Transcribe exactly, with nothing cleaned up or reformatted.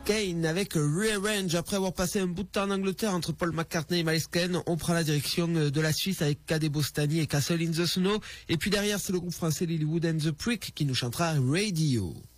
Kane avec Rearrange. Après avoir passé un bout de temps en Angleterre entre Paul McCartney et Miles Kane, on prend la direction de la Suisse avec Kadeh Bostani et Castle in the Snow. Et puis derrière, c'est le groupe français Lilywood and the Prick qui nous chantera Radio.